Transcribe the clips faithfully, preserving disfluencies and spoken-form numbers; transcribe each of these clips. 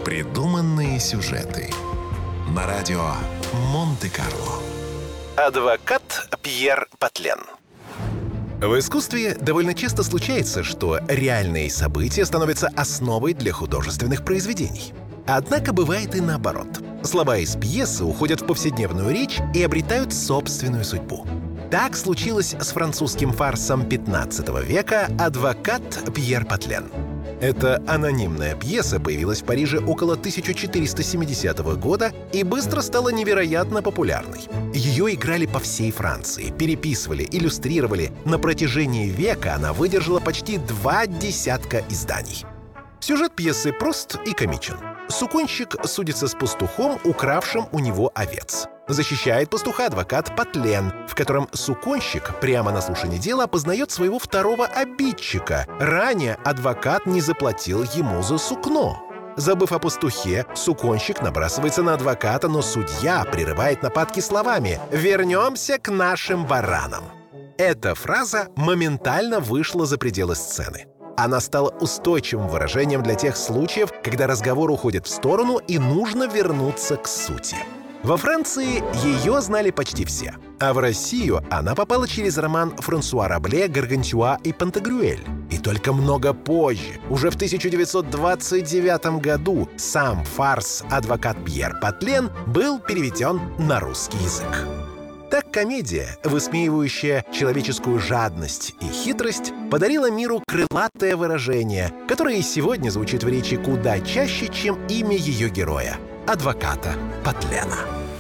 Непридуманные сюжеты на радио Монте-Карло. Адвокат Пьер Патлен. В искусстве довольно часто случается, что реальные события становятся основой для художественных произведений. Однако бывает и наоборот. Слова из пьесы уходят в повседневную речь и обретают собственную судьбу. Так случилось с французским фарсом пятнадцатого века «Адвокат Пьер Патлен». Эта анонимная пьеса появилась в Париже около тысяча четыреста семидесятого года и быстро стала невероятно популярной. Ее играли по всей Франции, переписывали, иллюстрировали. На протяжении века она выдержала почти два десятка изданий. Сюжет пьесы прост и комичен. Суконщик судится с пастухом, укравшим у него овец. Защищает пастуха адвокат Патлен, в котором суконщик прямо на слушании дела познает своего второго обидчика. Ранее адвокат не заплатил ему за сукно. Забыв о пастухе, суконщик набрасывается на адвоката, но судья прерывает нападки словами «Вернемся к нашим баранам». Эта фраза моментально вышла за пределы сцены. Она стала устойчивым выражением для тех случаев, когда разговор уходит в сторону и нужно вернуться к сути. Во Франции ее знали почти все, а в Россию она попала через роман Франсуа Рабле «Гаргантюа и Пантагрюэль». И только много позже, уже в тысяча девятьсот двадцать девятом году, сам фарс «Адвокат Пьер Патлен» был переведен на русский язык. Так комедия, высмеивающая человеческую жадность и хитрость, подарила миру крылатое выражение, которое и сегодня звучит в речи куда чаще, чем имя ее героя — адвоката Патлена.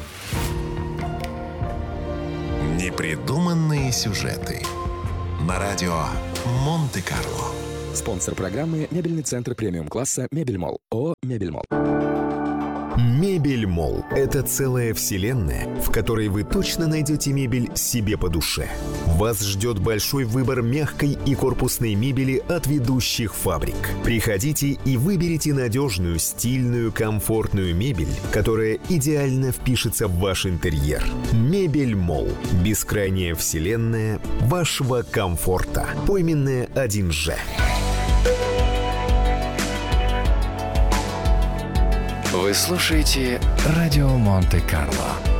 Непридуманные сюжеты на радио Монте-Карло. Спонсор программы — мебельный центр премиум-класса «Мебельмолл». ООО «Мебельмолл». Мебельмолл – это целая вселенная, в которой вы точно найдете мебель себе по душе. Вас ждет большой выбор мягкой и корпусной мебели от ведущих фабрик. Приходите и выберите надежную, стильную, комфортную мебель, которая идеально впишется в ваш интерьер. Мебельмолл – бескрайняя вселенная вашего комфорта. Пойменная один же. Вы слушаете радио Монте-Карло.